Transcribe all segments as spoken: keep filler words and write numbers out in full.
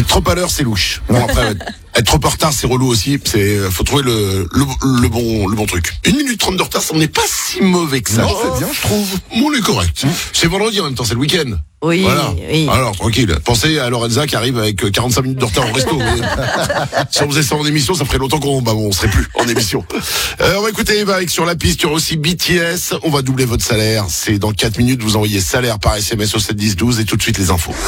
Être trop à l'heure, c'est louche. Bon, après, être trop en retard, c'est relou aussi. C'est, faut trouver le, le, le bon, le bon truc. Une minute trente de retard, ça n'est pas si mauvais que ça. Non, c'est bien, je trouve. On est correct. Mmh. C'est vendredi en même temps, c'est le week-end. Oui, voilà. oui. Alors, tranquille. Pensez à Lorenza qui arrive avec quarante-cinq minutes de retard au resto. Mais, si on faisait ça en émission, ça ferait longtemps qu'on, bah, on serait plus en émission. Euh, on va écouter Eva avec Sur la piste. Il y aura aussi B T S. On va doubler votre salaire. C'est dans quatre minutes. Vous envoyez salaire par S M S au sept dix douze et tout de suite les infos.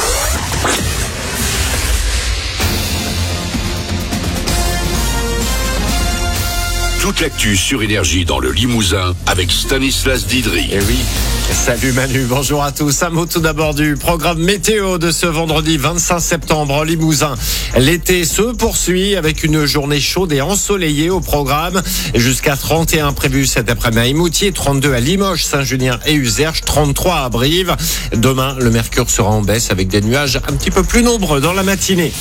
Toute l'actu sur Énergie dans le Limousin avec Stanislas Didry. Eh oui. Salut Manu, bonjour à tous. Un mot tout d'abord du programme météo de ce vendredi vingt-cinq septembre en Limousin. L'été se poursuit avec une journée chaude et ensoleillée au programme. Jusqu'à trente et un prévus cet après-midi à Imoutier, trente-deux à Limoges, Saint-Julien et Uzerche, trente-trois à Brive. Demain, le mercure sera en baisse avec des nuages un petit peu plus nombreux dans la matinée.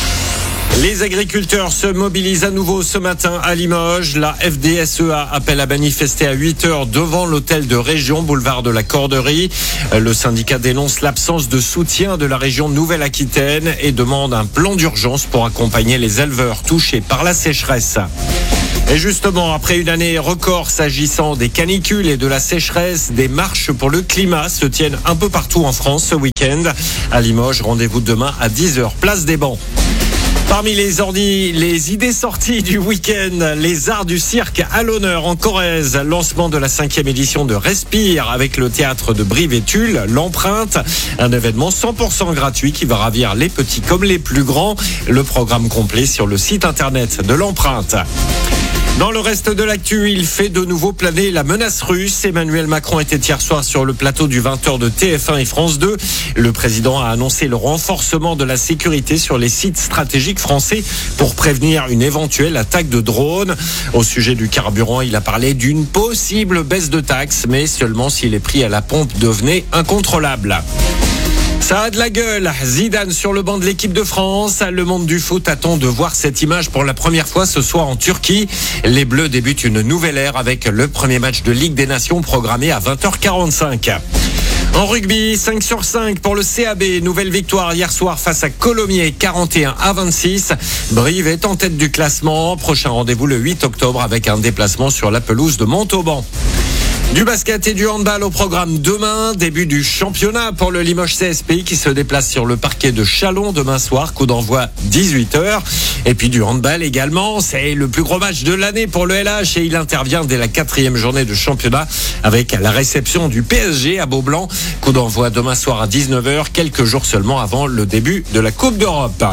Les agriculteurs se mobilisent à nouveau ce matin à Limoges. La F D S E A appelle à manifester à huit heures devant l'hôtel de région, boulevard de la Corderie. Le syndicat dénonce l'absence de soutien de la région Nouvelle-Aquitaine et demande un plan d'urgence pour accompagner les éleveurs touchés par la sécheresse. Et justement, après une année record s'agissant des canicules et de la sécheresse, des marches pour le climat se tiennent un peu partout en France ce week-end. À Limoges, rendez-vous demain à dix heures, place des Bancs. Parmi les, ordi, les idées sorties du week-end, les arts du cirque à l'honneur en Corrèze. Lancement de la cinquième édition de Respire avec le théâtre de Brive-et-Tulle, l'Empreinte. Un événement cent pour cent gratuit qui va ravir les petits comme les plus grands. Le programme complet sur le site internet de l'Empreinte. Dans le reste de l'actu, il fait de nouveau planer la menace russe. Emmanuel Macron était hier soir sur le plateau du vingt heures de T F un et France deux. Le président a annoncé le renforcement de la sécurité sur les sites stratégiques français pour prévenir une éventuelle attaque de drone. Au sujet du carburant, il a parlé d'une possible baisse de taxes, mais seulement si les prix à la pompe devenaient incontrôlables. Ça a de la gueule. Zidane sur le banc de l'équipe de France. Le monde du foot attend de voir cette image pour la première fois ce soir en Turquie. Les Bleus débutent une nouvelle ère avec le premier match de Ligue des Nations programmé à vingt heures quarante-cinq. En rugby, cinq sur cinq pour le C A B. Nouvelle victoire hier soir face à Colomiers, quarante et un à vingt-six. Brive est en tête du classement. Prochain rendez-vous le huit octobre avec un déplacement sur la pelouse de Montauban. Du basket et du handball au programme demain, début du championnat pour le Limoges C S P qui se déplace sur le parquet de Châlons demain soir, coup d'envoi dix-huit heures. Et puis du handball également, c'est le plus gros match de l'année pour le L H et il intervient dès la quatrième journée de championnat avec la réception du P S G à Beaublanc. Coup d'envoi demain soir à dix-neuf heures, quelques jours seulement avant le début de la Coupe d'Europe.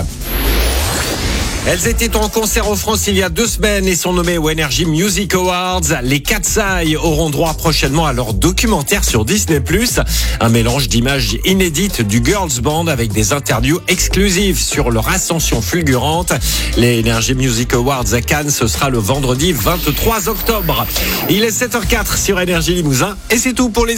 Elles étaient en concert en France il y a deux semaines et sont nommées aux Energy Music Awards. Les Katseye auront droit prochainement à leur documentaire sur Disney plus. Un mélange d'images inédites du Girls Band avec des interviews exclusives sur leur ascension fulgurante. Les Energy Music Awards à Cannes, ce sera le vendredi vingt-trois octobre. Il est sept heures zéro quatre sur Énergie Limousin et c'est tout pour les